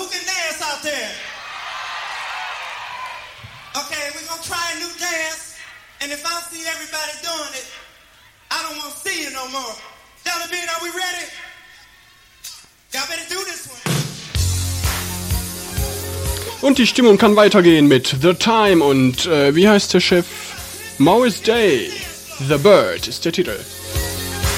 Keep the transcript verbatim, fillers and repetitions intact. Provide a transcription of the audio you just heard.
who can dance out there? Okay, we're gonna try a new dance, and if I see everybody doing it, I don't want to see you no more. Jelly Bean, are we ready? Y'all better do this one. Und die Stimmung kann weitergehen mit The Time und äh, wie heißt der Chef? Morris Day. The Bird ist der Titel.